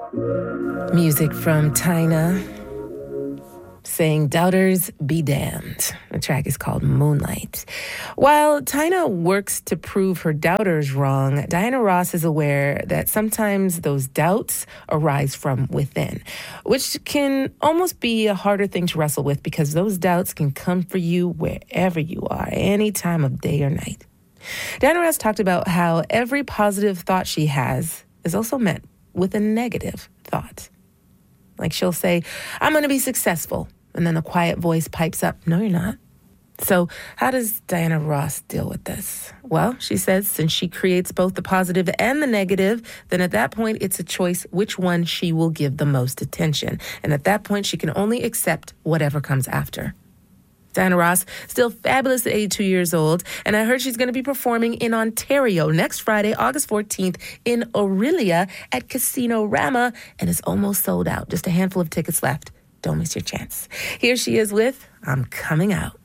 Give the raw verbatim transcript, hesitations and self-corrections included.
Music from Tyna saying doubters be damned. The track is called Moonlight. While Tyna works to prove her doubters wrong, Diana Ross is aware that sometimes those doubts arise from within, which can almost be a harder thing to wrestle with because those doubts can come for you wherever you are, any time of day or night. Diana Ross talked about how every positive thought she has is also met with a negative thought. Like she'll say, I'm going to be successful. And then a quiet voice pipes up, no, you're not. So how does Diana Ross deal with this? Well, she says since she creates both the positive and the negative, then at that point, it's a choice which one she will give the most attention. And at that point, she can only accept whatever comes after. Diana Ross, still fabulous at eighty-two years old, and I heard she's going to be performing in Ontario next Friday, August fourteenth, in Aurelia at Casino Rama, and it's almost sold out. Just a handful of tickets left. Don't miss your chance. Here she is with I'm Coming Out.